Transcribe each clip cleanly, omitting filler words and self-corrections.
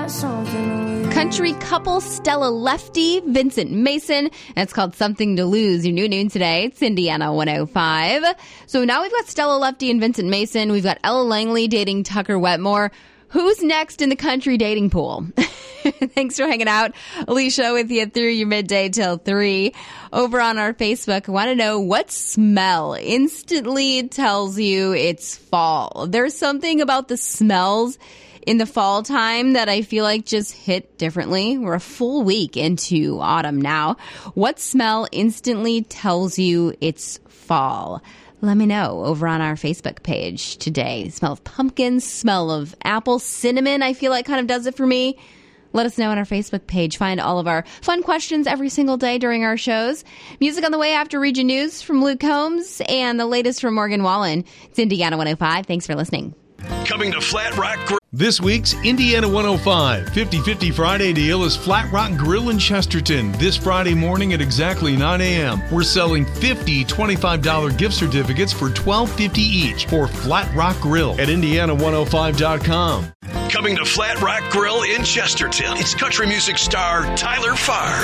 got something to lose. Country couple Stella Lefty, Vincent Mason. And it's called Something to Lose. Your new noon today. It's Indiana 105. So now we've got Stella Lefty and Vincent Mason. We've got Ella Langley dating Tucker Wetmore. Who's next in the country dating pool? Thanks for hanging out. Alicia with you through your midday till 3. Over on our Facebook, I want to know what smell instantly tells you it's fall. There's something about the smells in the fall time that I feel like just hit differently. We're a full week into autumn now. What smell instantly tells you it's fall? Let me know over on our Facebook page today. Smell of pumpkins, smell of apple, cinnamon, I feel like kind of does it for me. Let us know on our Facebook page. Find all of our fun questions every single day during our shows. Music on the way after Region News from Luke Combs and the latest from Morgan Wallen. It's Indiana 105. Thanks for listening. Coming to Flat Rock Grill. This week's Indiana 105 50-50 Friday deal is Flat Rock Grill in Chesterton. This Friday morning at exactly 9 a.m. We're selling 50 $25 gift certificates for $12.50 each for Flat Rock Grill at Indiana105.com. Coming to Flat Rock Grill in Chesterton, it's country music star Tyler Farr.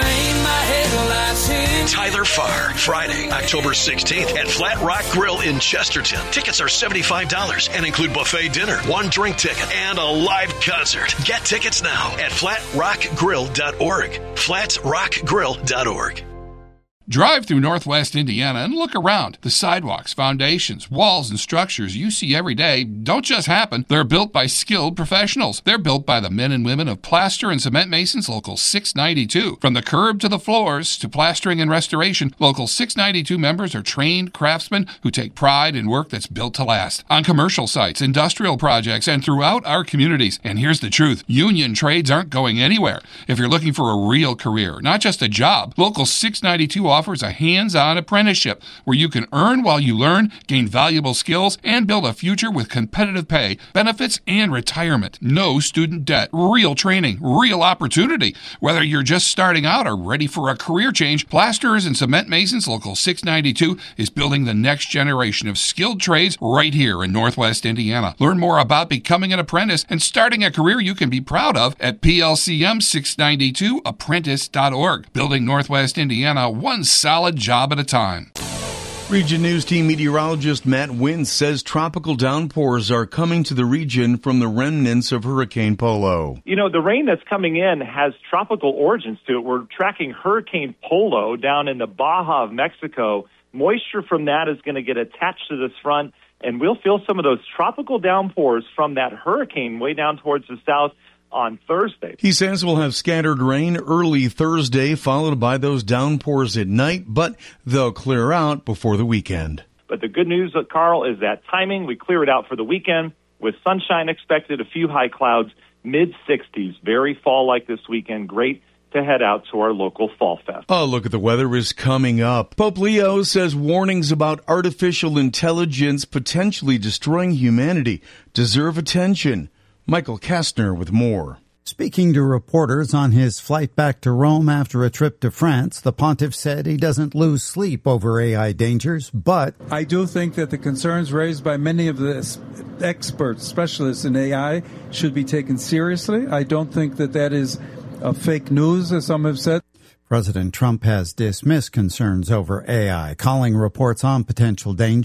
Tyler Farr, Friday, October 16th at Flat Rock Grill in Chesterton. Tickets are $75 and include buffet dinner, one drink ticket, and a live concert. Get tickets now at flatrockgrill.org. flatrockgrill.org. Drive through Northwest Indiana and look around. The sidewalks, foundations, walls, and structures you see every day don't just happen. They're built by skilled professionals. They're built by the men and women of Plaster and Cement Masons Local 692. From the curb to the floors to plastering and restoration, Local 692 members are trained craftsmen who take pride in work that's built to last. On commercial sites, industrial projects, and throughout our communities. And here's the truth. Union trades aren't going anywhere. If you're looking for a real career, not just a job, Local 692 offers a hands-on apprenticeship where you can earn while you learn, gain valuable skills, and build a future with competitive pay, benefits, and retirement. No student debt, real training, real opportunity. Whether you're just starting out or ready for a career change, Plasterers and Cement Masons Local 692 is building the next generation of skilled trades right here in Northwest Indiana. Learn more about becoming an apprentice and starting a career you can be proud of at plcm692apprentice.org. Building Northwest Indiana one solid job at a time. Region News Team meteorologist Matt Wynn says tropical downpours are coming to the region from the remnants of Hurricane Polo. You know, the rain that's coming in has tropical origins to it. We're tracking Hurricane Polo down in the Baja of Mexico. Moisture from that is going to get attached to this front, and we'll feel some of those tropical downpours from that hurricane way down towards the south on Thursday. He says we'll have scattered rain early Thursday, followed by those downpours at night, but they'll clear out before the weekend. But the good news, Carl, is that timing. We clear it out for the weekend with sunshine expected, a few high clouds, mid-60s, very fall-like this weekend. Great to head out to our local Fall Fest. A look at the weather is coming up. Pope Leo says warnings about artificial intelligence potentially destroying humanity deserve attention. Michael Kastner with more. Speaking to reporters on his flight back to Rome after a trip to France, the pontiff said he doesn't lose sleep over AI dangers, but I do think that the concerns raised by many of the experts, specialists in AI, should be taken seriously. I don't think that that is fake news, as some have said. President Trump has dismissed concerns over AI, calling reports on potential danger